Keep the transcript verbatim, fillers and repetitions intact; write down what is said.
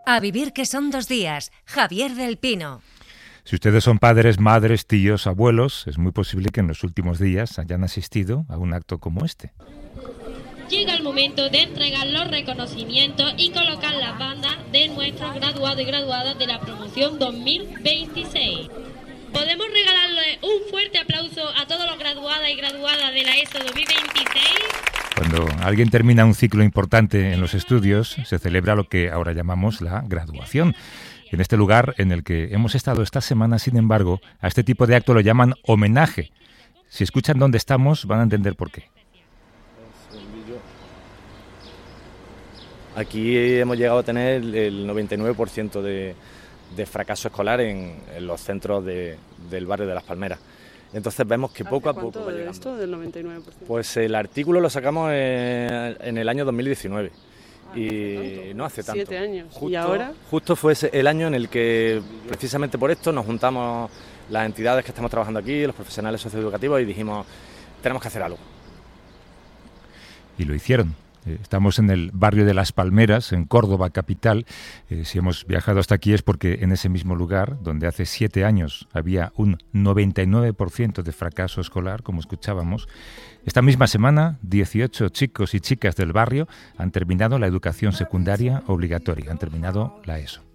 A vivir que son dos días. Javier del Pino. Si ustedes son padres, madres, tíos, abuelos, es muy posible que en los últimos días hayan asistido a un acto como este. Llega el momento de entregar los reconocimientos y colocar las bandas de nuestros graduados y graduadas de la promoción dos mil veintiséis. ¿Podemos regalarle un fuerte aplauso a todos los graduadas y graduadas de la ESO dos mil veintiséis? Cuando alguien termina un ciclo importante en los estudios, se celebra lo que ahora llamamos la graduación. En este lugar en el que hemos estado esta semana, sin embargo, a este tipo de acto lo llaman homenaje. Si escuchan dónde estamos, van a entender por qué. Aquí hemos llegado a tener el noventa y nueve por ciento de, de fracaso escolar en, en los centros de, del barrio de Las Palmeras. Entonces vemos que poco a poco va llegando. ¿Esto del noventa y nueve por ciento? Pues el artículo lo sacamos en, en el año dos mil diecinueve. Ah, y no hace tanto. Siete años. Justo, ¿Y ahora? Justo fue ese, el año en el que, precisamente por esto, nos juntamos las entidades que estamos trabajando aquí, los profesionales socioeducativos, y dijimos, tenemos que hacer algo. Y lo hicieron. Estamos en el barrio de Las Palmeras, en Córdoba capital. Eh, si hemos viajado hasta aquí es porque en ese mismo lugar, donde hace siete años había un noventa y nueve por ciento de fracaso escolar, como escuchábamos, esta misma semana dieciocho chicos y chicas del barrio han terminado la educación secundaria obligatoria, han terminado la ESO.